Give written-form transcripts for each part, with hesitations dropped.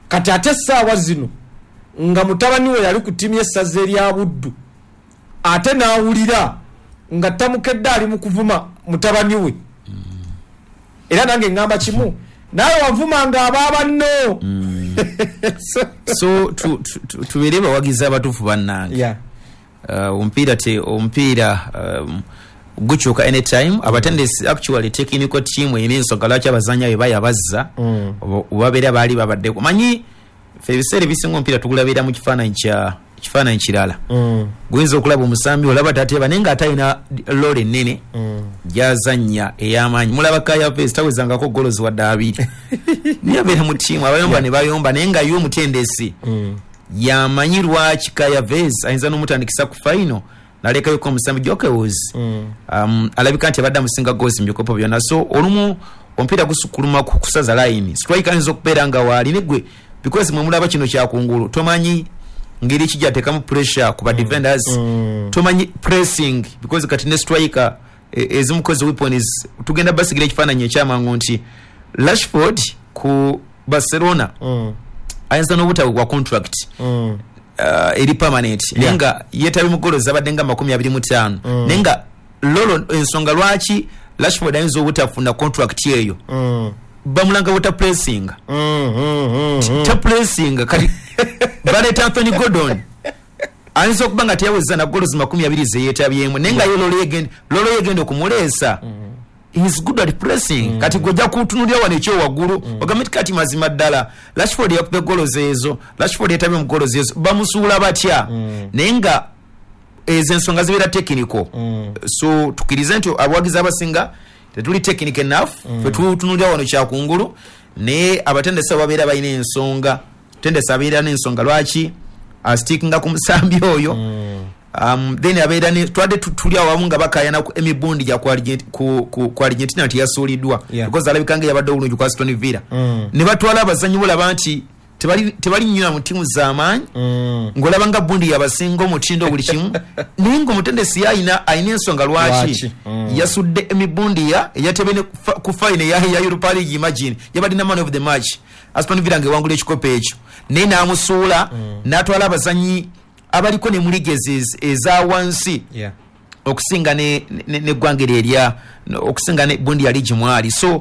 kati ate essaawa zino nga mutabani we yali ku ttiimu y'essaza erya Buddu ate n'awulira nga tamukedde ali mu kuvuma mutabani we era nange ngamba kimu nawe wavumanga abaabanno so tubeere bawagizi abatuufu bannange omupiira gukyuka anytime abatendesi actually technical team ine ensonga lwaki abazanya bebaya bazza obabeera baali babadde manyi fe ebiseera ebisinga omupiira tugulabira mu kifaananyi kirala guyinza okulaba omusambi olaba tateba naye nga atalina lole ennene gyazanya ey'amaanyi mulaba Kaya Vez tawezangako golozi wadde abiri niye abeera mu tiimu abayomba ne bayomba naye nga ye omutendesi yamanyi lwaki Kaya Vez ayinza n'omutandikisa ku final nalekayo ko omusambi Jokewuzi alabika nti abadde amusinga goals mu bikopo byonna so olumu omupiira gusukuluma kusaza line striker ayinza okubeera nga waali ne gwe because mwe mulaba kino kyakungulu tomanyi ngeri kijatekamu pressure ku ba defenders tomanyi pressing because kati ne striker ezimukoze weapons tugenda basigire ekifaananyi ekyamangu nti Rashford ku Barcelona ayinza n'obutawe kwa contract eri permanent nenga yetabi mugolo zabadde nga 25 nenga lolo ensonga lwaki Rashford ayinza obutafuna contract eyo bamulanga buta pressing ta pressing kati baleta Anthony Gordon ayinza okubanga teyaweza na goals 20 ze yetabyemu nenga lolo yegenda okumulesa he's good at pressing kati gojja kutunulya wanekyo waggulu ogamiti kati mazima ddala Rashford yakupe goals ezo Rashford yetabye mu goals ezo bamusuula batya nenga ensonga zibeera technical so tukirize nti abawagizi abasinga tetuli technical enough fetutunulya wano kyakungulu ne abatendesa babeera balina ensonga tendesa abeera n'ensonga lwaki astickinga ku musambi oyo then abeera ne twade tutulya wamu nga bakayana ku emibundi gya ku Argentina nti yasuuliddwa because alabikanga yabadde obulungi ku Aston Villa ne batwala abazanyi bulaba nti tebali nnyo mu ttiimu z'amaanyi ng'olaba nga bundi yabasinga omutindo buli kimu naye ng'omutendesi ayina ensonga lwaki yasudde emibundi eyatebene ku fine ya Europa League. Imagine yabadde na man of the match Aston Villa ng'ewangula ekikopo ekyo naye n'amusuula n'atwala abazanyi abaliko ne muligezi eza wansi okusinga ne gwangere erya okusinga ne bundi yali gimwali so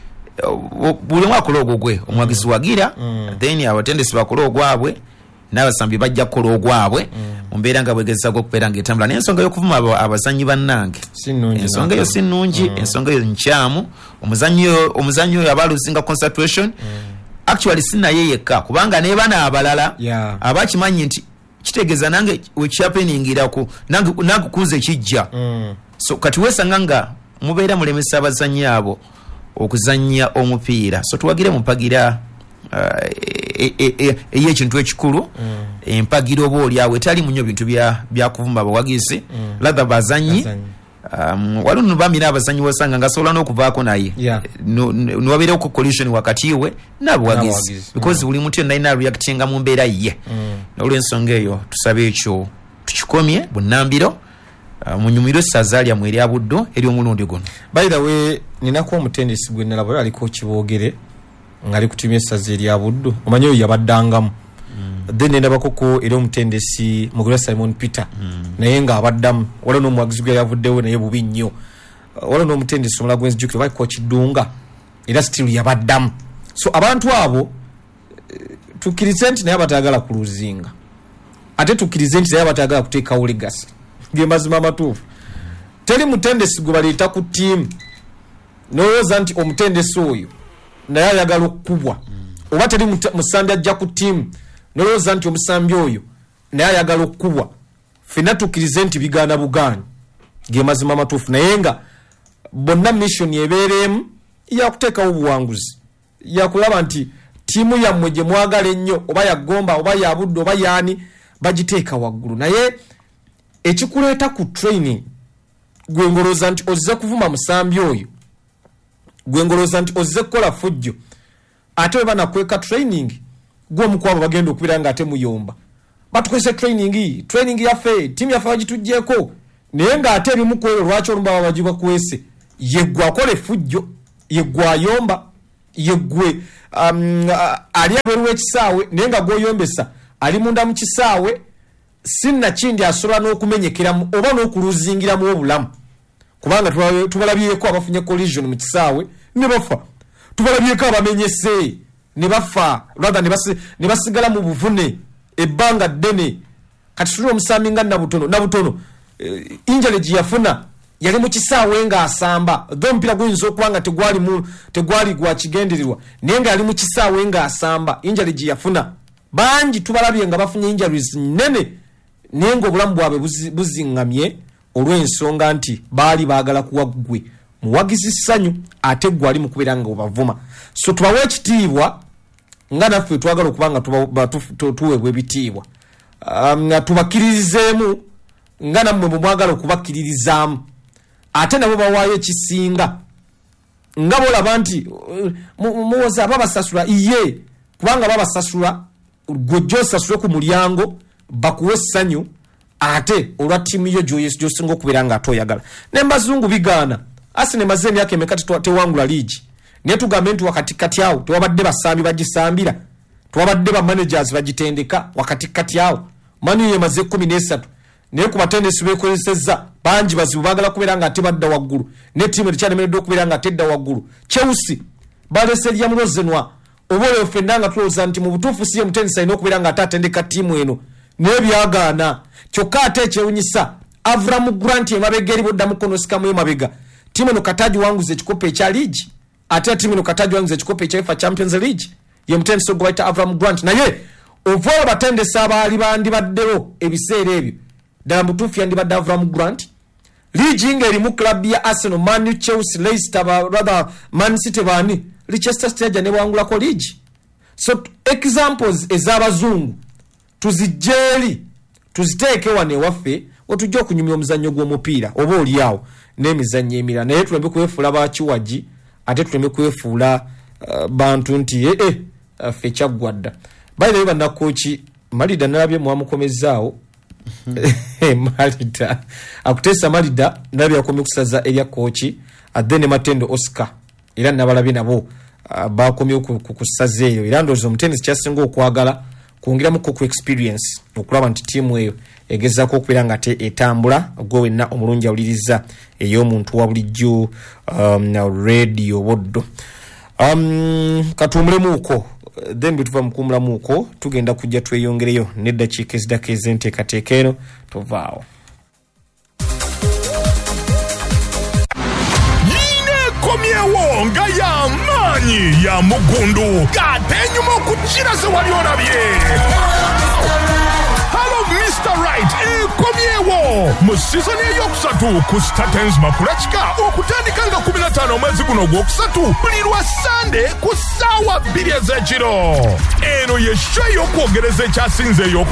buli mwakola ogwo gwe omwagizi wagira then abatendesi bakola ogwabwe n'abasambi bajja kukola ogwabwe mumbeera nga bwegezako okubeera ng'etambula n'ensonga y'okuvuma abazanyi bannange ensonga eyo si nnungi ensonga eyo nkyamu omuzanyi oyo aba luzinga concentration actually sinaye yekka kubanga ne bana abalala abakimanyi nti kitegeeza nange wekyappeningirako nange kuze kijja so kati weesanga nga mubeera mulemesa abazanyi abo okuzanya omupiira so tuwagire mumpagira eyekintu ekikulu empagira oba olyawe etali munyo bintu bya kuvuma abawagizi latha bazanyi waliwo nubamira abazanyi wasanga nga sobola n'okuvaako naye niwabeerewo ku collision wakati we n'abawagizi because buli muntu yonna alina reactinga mu mbeera ye n'olw'ensonga eyo tusabe ekyo tukikomye bunnambiro munyumiro sazalya mweri abuddo eri omulundi guno. By the way ninako omutendesi gwe nalaba aliko kibogere ngali kutumye sazeri abuddo omanyo yabaddangamu then ndaba koko eri omutendesi mugula Simon Peter naye nga abaddamu wala no mwagizi gwe yavuddewo naye bubi nnyo wala no omutendesi omulala gwenzi jukire bali ko kidunga era still yabaddamu so abantu abo tukirize nti naye batagala kuluzinga ate tukirize nti naye batagala kuteeka legacy gemazima matufu teri mutendesi gwe baleta ku team noyoza nti omutendesi oyo naye ayagala okubwa oba teri musambi ajja ku team noyoza nti omusambi oyo naye ayagala okubwa fena tukirize nti bigaana bugaani gemazima matufu naye nga bonna mission ebeeremu yakuteekawo obuwanguzi yakulaba nti tiimu yammwe gye mwagala ennyo oba yagomba oba yabudde oba yaani bagiteeka waggulu naye ekikuleeta ku training gwengoloza nti ozze kuvuma musambi oyo gwengoloza nti ozze kukola fujjo ate we banakweka training gw'omukwabo bagenda okubeera nga ate muyomba batukwese training yaffe tiimu yaffe bagitugyeko naye ng'ate ebimu ku ebyo lwaki olumba babagibwa kwese yeggwe akola effujjo yeggwe ayomba yeggwe ali aberuwa ekisaawe naye nga gwoyombesa ali munda mu kisaawe sinna kindi asobola n'okumenyekeramu oba n'okuluzingiramu obulamu kubanga tubalabyeko abafunye collision mu kisaawe ne bafa tubalabyeko abamenyese ne bafa rather ne basigala mu buvune ebbanga ddene kati tuli omusambi nga nabutono injury gye yafuna yali mu kisaawe nga asamba dho mpira guyinza okuba nga tegwali gwa kigenderirwa naye nga yali mu kisaawe nga asamba injury gye yafuna bangi tubalabye nga bafunye injuries nene naye nga obulamu bwabwe buzingamye olw'ensonga nti baali baagala kuwa ggwe muwagizi ssanyu ate ggwe ali mu kubeera nga obavuma so tubawe ekitiibwa nga naffe twagala okuba nga tuweebwa ebitiibwa tubakkiririzemu nga nammwe bwe mwagala okubakkiririzaamu ate nabo bawaayo ekisinga nga bolaba nti muwoza babasasula iye kubanga babasasula gojjo osasule ku mulyango bakuwe essanyu ate olwa ttiimu yo gy'osinga okubeera nga ate oyagala n'embazungu bigaana asi ne maze emyaka emeka tewangula liigi naye tugambe nti wakatikati awo tewabadde basambi bagisambira tewabadde bamanagers bagitendeka wakatikati awo mani yemaze 13 naye ku batendesi bekozesezza bangi bazibu baagala kubeera nga ate badda waggulu ne ttiimu ekyalemeredde okubeera nga tedda waggulu Chelsea balese lya mulozenwa oba olwo ffenna nga tulowooza nti mu butuufu si ye mutendesi alina okubeera nga ate atendeka ttiimu eno naye byagaana kyokka ate ekyewunyisa Avram Grant emabega eri boddamu konosikamu emabega ttiimu eno kataji wanguza ekikopo ekya liigi ate ttiimu eno kataji wanguza ekikopo ekya UEFA Champions League ye mutendesi ogwo bayita Avram Grant naye ovoola batendesi abaali bandibaddewo ebiseera ebyo ddala mutuufu yandibadde Avram Grant liigi ng'erimu club ya Arsenal, Man U, Chelsea, Leicester, rather Man City baani Leicester Stage ne bwangulako liigi so examples ez'abazungu tuzijjeeri tuziteeke wano ewaffe otujja okunyumya omuzannyo gw'omupiira oba oliawo n'emizannyo emirala naye tuleme kwefuula bakiwagi ate tuleme kwefuula bantu nti ffe kyaggwadda bayirayo bannakooki Malida nalabye mwamukomezaawo Malida akuteesa Malida nalabye akomye kusaza erya kooki adde ne Matendo Oscar era nabalabye nabo bakomye kusaza eyo era ndowooza omutendesi kyasinga okwagala kwongeramu ku experience okulaba nti ttiimu eyo egezaako okubeera nga etambula gwe wenna omulungi awuliriza ey'omuntu wa bulijjo radio boddo katuwumulemu then bwe tuva mu kuwumulamu tugenda kujja tweyongereyo n'eddakiika ezidako ez'enteekateeka eno tovaawo komyewo nga y'amaanyi ya mugundu ng'ate enyuma okukira ze wali olabye Mr. Right ekomyewo mu season eyokusatu ku Statens Makulachika okutandika nga 15 mwezi guno gwokusatu buli lwa Sunday ku ssaawa 2 ez'ekiro eno ye show y'okwogereza ekyasinzeeyo